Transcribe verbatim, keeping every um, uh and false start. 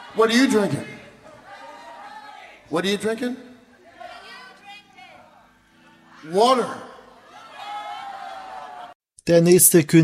What are you drinking? What are you drinking? Water. Der nächste Künstler